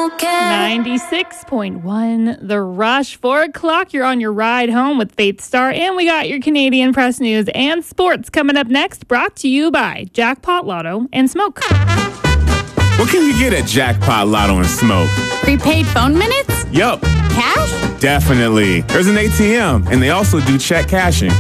96.1 The Rush. 4 o'clock, you're on your ride home with Faith Star. And we got your Canadian press news and sports coming up next, brought to you by Jackpot Lotto and Smoke. What can you get at Jackpot Lotto and Smoke? Prepaid phone minutes? Yup. Cash? Definitely. There's an ATM, and they also do check cashing.